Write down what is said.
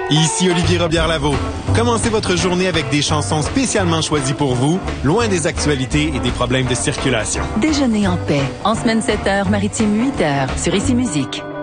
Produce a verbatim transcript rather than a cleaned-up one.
Ici Olivier Robillard-Lavaux. Commencez votre journée avec des chansons spécialement choisies pour vous, loin des actualités et des problèmes de circulation. Déjeuner en paix. En semaine sept heures, maritime huit heures, sur Ici Musique.